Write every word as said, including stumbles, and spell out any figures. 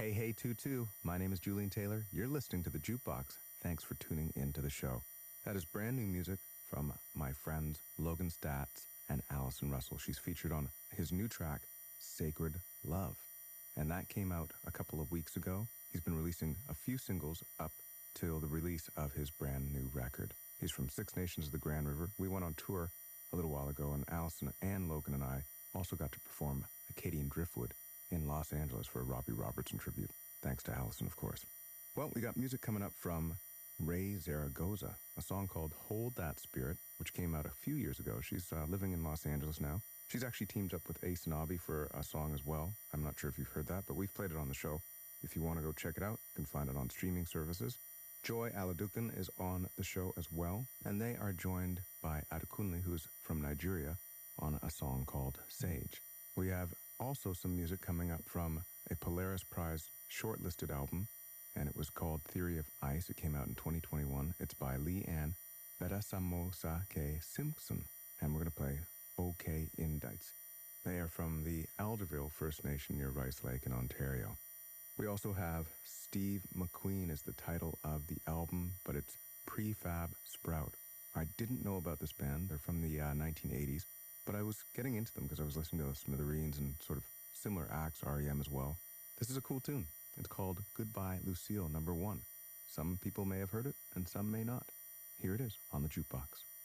Hey, hey, Tutu. My name is Julian Taylor. You're listening to The Jukebox. Thanks for tuning in to the show. That is brand new music from my friends Logan Statz and Allison Russell. She's featured on his new track, Sacred Love. And that came out a couple of weeks ago. He's been releasing a few singles up till the release of his brand new record. He's from Six Nations of the Grand River. We went on tour a little while ago, and Allison and Logan and I also got to perform Acadian Driftwood in Los Angeles for a Robbie Robertson tribute. Thanks to Allison, of course. Well, we got music coming up from Ray Zaragoza, a song called Hold That Spirit, which came out a few years ago. She's uh, living in Los Angeles now. She's actually teamed up with Ace and Abby for a song as well. I'm not sure if you've heard that, but we've played it on the show. If you want to go check it out, you can find it on streaming services. Joy Aladukan is on the show as well, and they are joined by Adekunle, who's from Nigeria, on a song called Sage. We have also some music coming up from a Polaris Prize shortlisted album, and it was called Theory of Ice. It came out in twenty twenty-one. It's by Leanne Berasamosake Simpson, and we're going to play OK Indites. They are from the Alderville First Nation near Rice Lake in Ontario. We also have Steve McQueen is the title of the album, but it's Prefab Sprout. I didn't know about this band. They're from the uh, nineteen eighties. But I was getting into them because I was listening to the Smithereens and sort of similar acts, R E M as well. This is a cool tune. It's called Goodbye Lucille, number one. Some people may have heard it, and some may not. Here it is on the Jukebox.